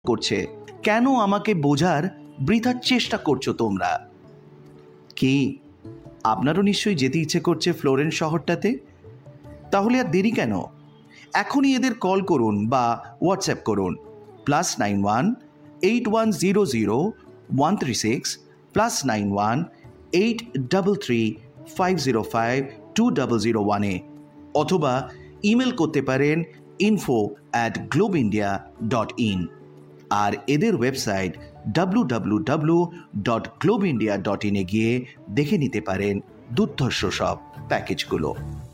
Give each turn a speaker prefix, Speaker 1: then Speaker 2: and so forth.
Speaker 1: করছে। কেন আমাকে বোঝার বৃথা চেষ্টা করছো তোমরা? কি আপনারও নিশ্চয়ই যেতে ইচ্ছে করছে ফ্লোরেন্স শহরটাতে? তাহলে আর দেরি কেন? এখনই এদের কল করুন বা হোয়াটসঅ্যাপ করুন +918100 136 +918335052001 অথবা ইমেল করতে পারেন info@globeindia.in। আর এদের ওয়েবসাইট www.globeindia.in গিয়ে দেখে নিতে পারেন দুর্ধর্ষ সব প্যাকেজগুলো।